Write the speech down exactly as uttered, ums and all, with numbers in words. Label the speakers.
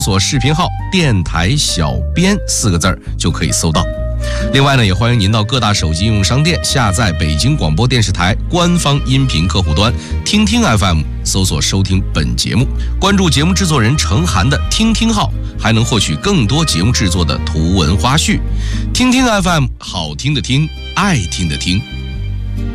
Speaker 1: 索视频号电台小编四个字儿就可以搜到。另外呢，也欢迎您到各大手机应用商店下载北京广播电视台官方音频客户端听听 F M， 搜索收听本节目，关注节目制作人程涵的听听号，还能获取更多节目制作的图文花絮。听听 F M， 好听的听，爱听的听。